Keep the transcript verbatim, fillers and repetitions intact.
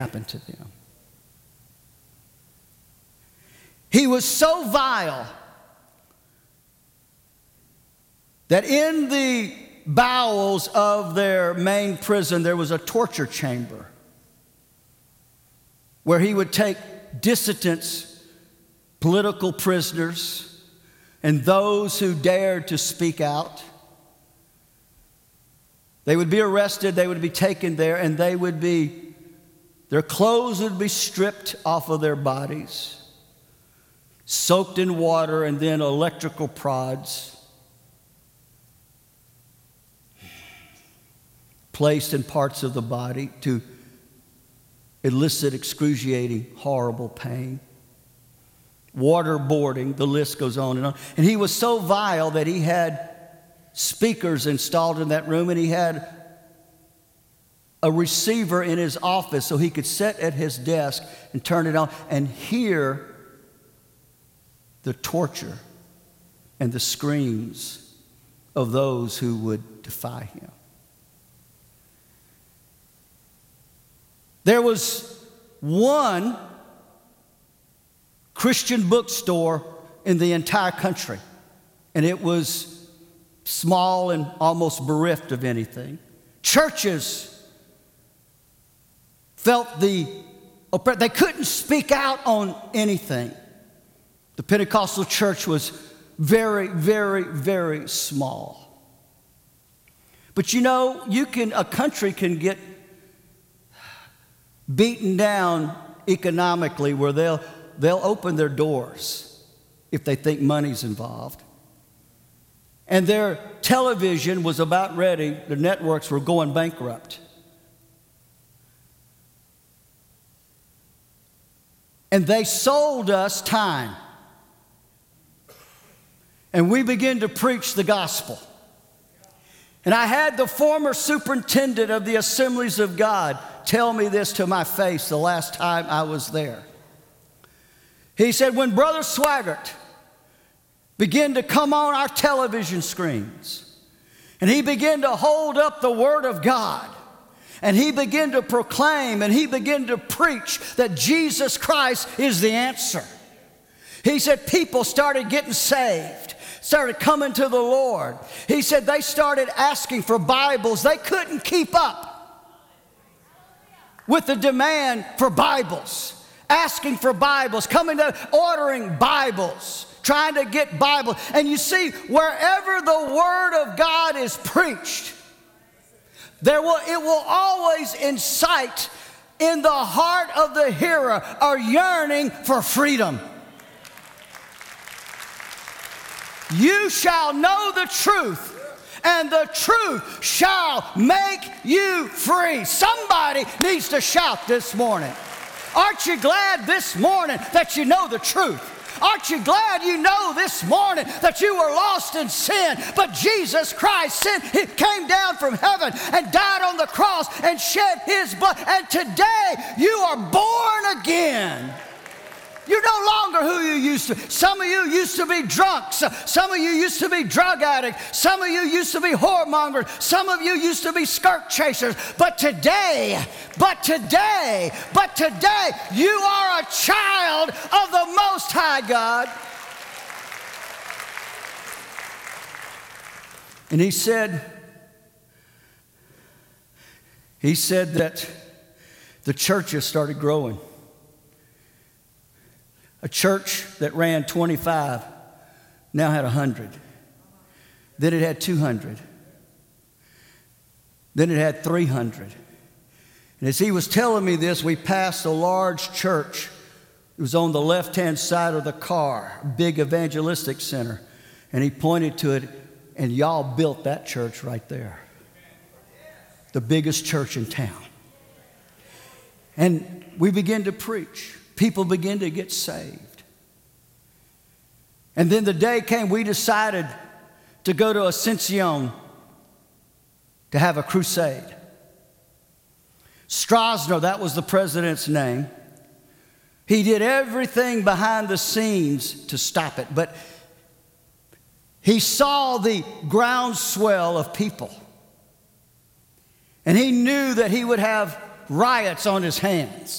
happened to them. He was so vile that in the bowels of their main prison there was a torture chamber where he would take dissidents, political prisoners, and those who dared to speak out. They would be arrested, they would be taken there, and they would be, their clothes would be stripped off of their bodies, soaked in water, and then electrical prods placed in parts of the body to elicit excruciating, horrible pain. Waterboarding, the list goes on and on. And he was so vile that he had speakers installed in that room, and he had a receiver in his office so he could sit at his desk and turn it on and hear the torture and the screams of those who would defy him. There was one Christian bookstore in the entire country, and it was small and almost bereft of anything. Churches felt the oppressed. They couldn't speak out on anything. The Pentecostal church was very, very, very small. But you know, you can, a country can get beaten down economically where they'll, they'll open their doors if they think money's involved. And their television was about ready, the networks were going bankrupt. And they sold us time. And we began to preach the gospel. And I had the former superintendent of the Assemblies of God tell me this to my face the last time I was there. He said, when Brother Swaggart began to come on our television screens, and he began to hold up the Word of God, and he began to proclaim and he began to preach that Jesus Christ is the answer. He said people started getting saved, started coming to the Lord. He said they started asking for Bibles. They couldn't keep up with the demand for Bibles, asking for Bibles, coming to ordering Bibles, trying to get Bibles. And you see, wherever the Word of God is preached, there will, it will always incite in the heart of the hearer a yearning for freedom. You shall know the truth, and the truth shall make you free. Somebody needs to shout this morning. Aren't you glad this morning that you know the truth? Aren't you glad you know this morning that you were lost in sin, but Jesus Christ sent, He came down from heaven and died on the cross and shed His blood, and today you are born again. You're no longer who you used to be. Some of you used to be drunks. Some of you used to be drug addicts. Some of you used to be whoremongers. Some of you used to be skirt chasers. But today, but today, but today, you are a child of the Most High God. And he said, he said that the churches started growing. A church that ran twenty-five now had one hundred. Then it had two hundred. Then it had three hundred. And as he was telling me this, we passed a large church. It was on the left-hand side of the car, a big evangelistic center. And he pointed to it, and y'all built that church right there. The biggest church in town. And we began to preach. People began to get saved. And then the day came, we decided to go to Ascension to have a crusade. Stroessner, that was the president's name. He did everything behind the scenes to stop it, but he saw the groundswell of people. And he knew that he would have riots on his hands.